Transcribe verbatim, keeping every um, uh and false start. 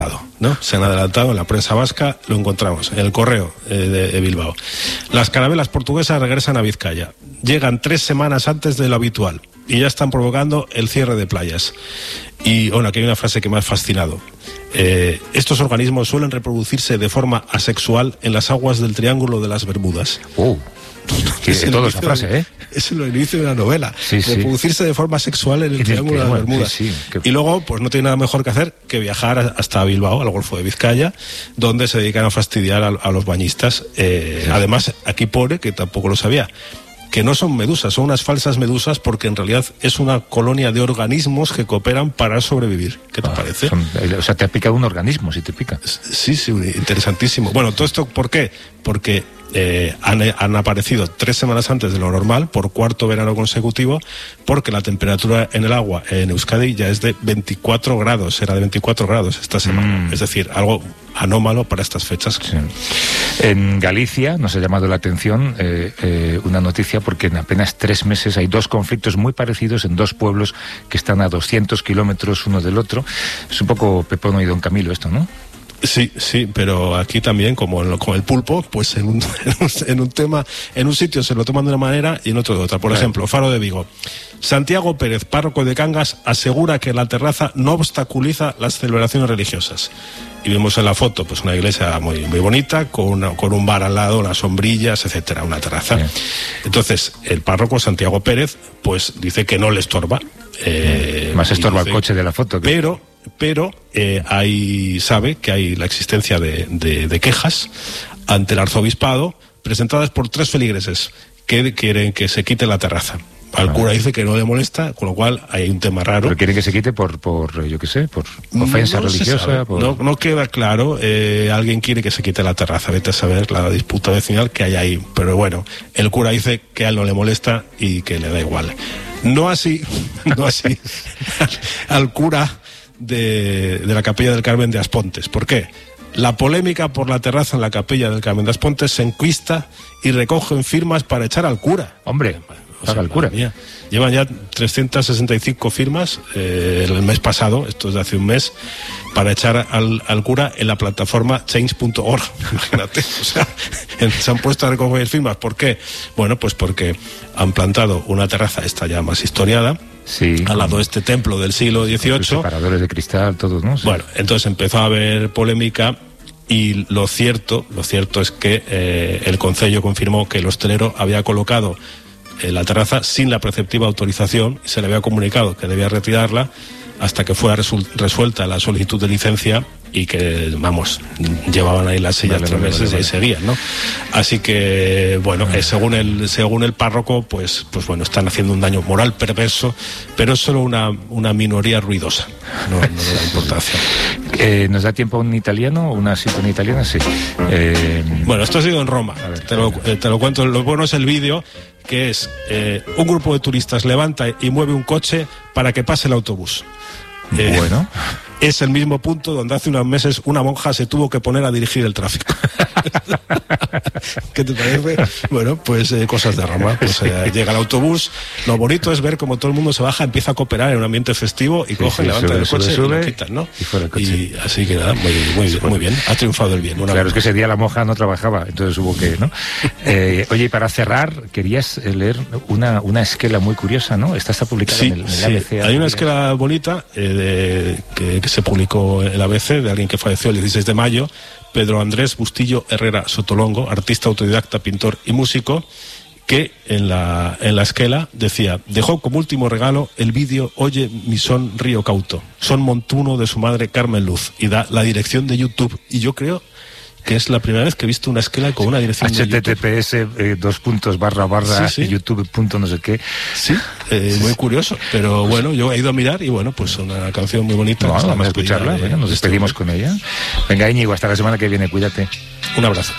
¿no? Se han adelantado en la prensa vasca, lo encontramos en el Correo eh, de, de Bilbao. Las carabelas portuguesas regresan a Vizcaya. Llegan tres semanas antes de lo habitual y ya están provocando el cierre de playas. Y bueno, aquí hay una frase que me ha fascinado. Eh, estos organismos suelen reproducirse de forma asexual en las aguas del Triángulo de las Bermudas. Oh. Es toda esa frase, ¿eh? Es el inicio de una novela. Sí, sí. Reproducirse de forma sexual en el Triángulo de las Bermudas. Sí, sí, que... Y luego, pues no tiene nada mejor que hacer que viajar hasta Bilbao, al Golfo de Vizcaya, donde se dedican a fastidiar a, a los bañistas. Eh, sí. Además, aquí pone, que tampoco lo sabía, que no son medusas, son unas falsas medusas, porque en realidad es una colonia de organismos que cooperan para sobrevivir. ¿Qué te ah, parece? Son, o sea, te ha picado un organismo, si te pica. Sí, sí, interesantísimo. Bueno, todo esto, ¿por qué? Porque eh, han, han aparecido tres semanas antes de lo normal, por cuarto verano consecutivo, porque la temperatura en el agua en Euskadi ya es de veinticuatro grados, era de veinticuatro grados esta semana. Mm. Es decir, algo anómalo para estas fechas. Sí. En Galicia nos ha llamado la atención eh, eh, una noticia, porque en apenas tres meses hay dos conflictos muy parecidos en dos pueblos que están a doscientos kilómetros uno del otro. Es un poco Pepono y Don Camilo esto, ¿no? Sí, sí, pero aquí también, como en lo, con el pulpo, pues en un, en, un, en un tema, en un sitio se lo toman de una manera y en otro de otra. Por claro. ejemplo, Faro de Vigo. Santiago Pérez, párroco de Cangas, asegura que la terraza no obstaculiza las celebraciones religiosas. Y vemos en la foto, pues una iglesia muy, muy bonita, con, una, con un bar al lado, unas sombrillas, etcétera, una terraza. Sí. Entonces, el párroco Santiago Pérez, pues dice que no le estorba. Eh, Más estorba dice, el coche de la foto. Que... Pero... pero eh, hay, sabe que hay la existencia de, de, de quejas ante el arzobispado presentadas por tres feligreses que quieren que se quite la terraza. Al ah. cura dice que no le molesta, con lo cual hay un tema raro. Pero quieren que se quite por, por yo qué sé, por ofensa no, no religiosa. Por... No, no queda claro. Eh, alguien quiere que se quite la terraza. Vete a saber la disputa vecinal que hay ahí. Pero bueno, el cura dice que a él no le molesta y que le da igual. No así, no así al cura de, de la Capilla del Carmen de Aspontes. ¿Por qué? La polémica por la terraza en la Capilla del Carmen de Aspontes se enquista y recogen firmas para echar al cura. Hombre, o sea, al cura. Mía, llevan ya trescientas sesenta y cinco firmas eh, el mes pasado, esto es de hace un mes, para echar al, al cura en la plataforma change punto org. Imagínate, o sea, se han puesto a recoger firmas. ¿Por qué? Bueno, pues porque han plantado una terraza, esta ya más historiada, sí, al lado de este templo del siglo dieciocho. Separadores de cristal, todos, ¿no? Sí. Bueno, entonces empezó a haber polémica y lo cierto, lo cierto es que eh, el concello confirmó que el hostelero había colocado eh, la terraza sin la preceptiva autorización y se le había comunicado que debía retirarla hasta que fuera resuelta la solicitud de licencia y que, vamos, llevaban ahí las sillas vale, tres vale, meses vale, vale. y seguían, ¿no? Así que, bueno, eh, según el según el párroco, pues pues bueno, están haciendo un daño moral perverso, pero es solo una, una minoría ruidosa, no, no le da importancia. Eh, ¿Nos da tiempo a un italiano? ¿Una sintonía italiana? Sí. Eh... Bueno, esto ha sido en Roma, ver, te, lo, eh, te lo cuento, lo bueno es el vídeo, que es eh, un grupo de turistas levanta y mueve un coche para que pase el autobús. Eh, bueno. Es el mismo punto donde hace unos meses una monja se tuvo que poner a dirigir el tráfico. ¿Qué te parece? Bueno, pues eh, cosas de Roma. Pues eh, llega el autobús. Lo bonito es ver cómo todo el mundo se baja, empieza a cooperar en un ambiente festivo y sí, cogen, sí, levantan el coche sube, y lo quitan, ¿no? Y, fuera el coche. Y así que nada, muy, muy, muy bien. Ha triunfado el bien. Una claro, vez. Es que ese día la monja no trabajaba, entonces hubo que, ¿no? eh, oye, y para cerrar, querías leer una, una esquela muy curiosa, ¿no? Esta está publicada sí, en el, en el sí. A B C. Hay una esquela bonita eh, de, que, que se publicó en el A B C de alguien que falleció el dieciséis de mayo, Pedro Andrés Bustillo Herrera Sotolongo, artista autodidacta, pintor y músico, que en la, en la esquela decía: dejó como último regalo el vídeo Oye mi son río cauto, son montuno de su madre Carmen Luz, y da la dirección de YouTube. Y yo creo que es la primera vez que he visto una esquela con una dirección H T T P S, eh, dos puntos barra barra sí, sí. YouTube punto no sé qué. Sí, eh, muy curioso, pero bueno, yo he ido a mirar y bueno, pues una canción muy bonita. No, vamos a escucharla, de, venga, nos despedimos este con ella. Venga, Íñigo, hasta la semana que viene, cuídate. Un abrazo.